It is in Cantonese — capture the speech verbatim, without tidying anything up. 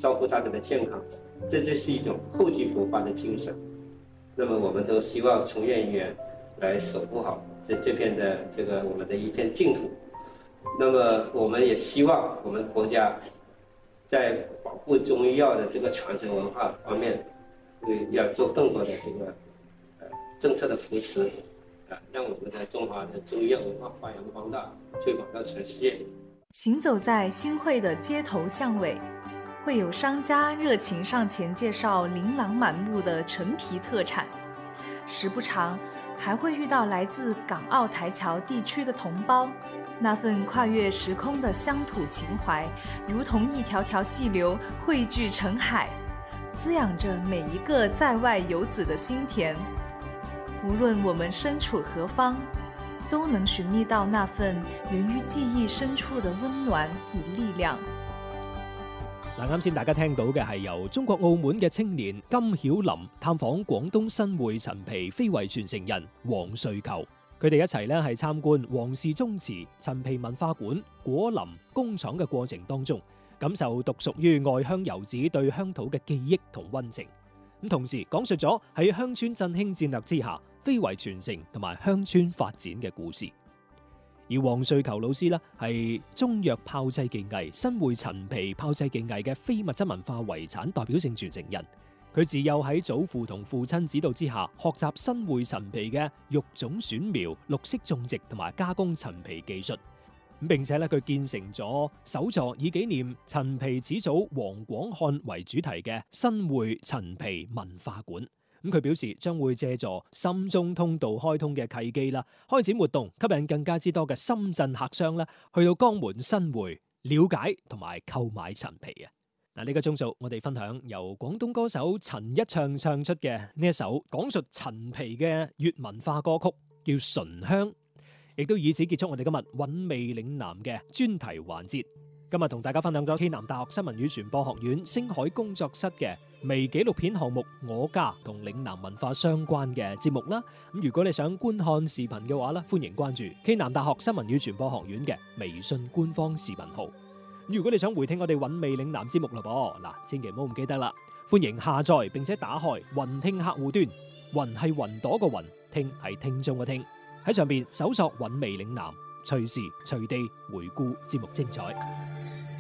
照顾大家的健康，这就是一种厚积薄发的精神。那么我们都希望从业人员来守护好这这片的这个我们的一片净土。那么我们也希望我们国家在保护中医药的这个传承文化方面，会要做更多的这个呃政策的扶持，啊，让我们的中华的中医药文化发扬光大，推广到全世界。 行走在新会的街头巷尾，会有商家热情上前介绍琳琅满目的陈皮特产，时不常还会遇到来自港澳台侨地区的同胞，那份跨越时空的乡土情怀，如同一条条细流汇聚成海，滋养着每一个在外游子的心田。无论我们身处何方，都能寻觅到那份源於記憶深處嘅溫暖與力量。 嗱，啱先大家聽到嘅係由中國澳門嘅青年金曉林探訪廣東新會陳皮非遺傳承人黃瑞球，佢哋一齊咧係參觀黃氏宗祠陳皮文化館果林工廠嘅過程當中，感受獨屬於外鄉遊子對鄉土嘅記憶同溫情。咁同時講述咗喺鄉村振興戰略之下非遺傳承同埋鄉村發展嘅故事。而黃瑞球老師呢，係中藥炮製技藝新會陳皮炮製技藝嘅非物質文化遺產代表性傳承人。佢自幼喺祖父同父親指導之下，學習新會陳皮嘅育種選苗、綠色種植同埋加工陳皮技術。並且咧，佢建成咗首座以紀念陳皮始祖黃廣漢為主題嘅新會陳皮文化館。咁佢表示將會借助深中通道開通嘅契機啦，開展活動，吸引更加之多嘅深圳客商啦，去到江門新會了解同埋購買陳皮啊！嗱，呢個鐘數我哋分享由廣東歌手陳一唱唱出嘅呢一首講述陳皮嘅粵文化歌曲，叫《醇香》。亦都以此結束我哋今日韻味嶺南嘅專題環節。今日同大家分享咗暨南大學新聞與傳播學院星海工作室嘅微紀錄片項目《我家》同嶺南文化相關嘅節目啦。咁如果你想觀看視頻嘅話咧，歡迎關注暨南大學新聞與傳播學院嘅微信官方視頻號。如果你想回聽我哋韻味嶺南節目嘞噃，嗱，千祈唔好唔記得啦，歡迎下載並且打開雲聽客戶端，雲係雲朵個雲，聽係聽眾嘅聽。喺上邊搜索韻味嶺南，隨時隨地回顧節目精彩。